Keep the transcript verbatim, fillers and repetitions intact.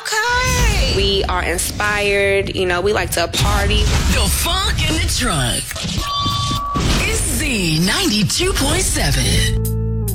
Okay. We are inspired. You know, we like to party. The Funk in the Trunk. It's Z ninety-two point seven.